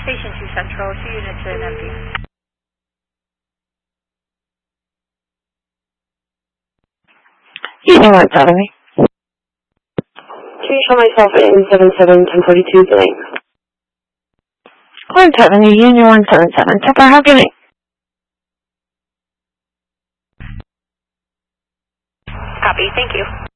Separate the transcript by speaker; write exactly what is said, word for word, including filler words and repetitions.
Speaker 1: Station two Central, two units in empty.
Speaker 2: Union one seven. Can you show myself in seven seven ten forty-two billing? one seventy, Union one seven seven. Tepper, how can I?
Speaker 1: Copy, thank you.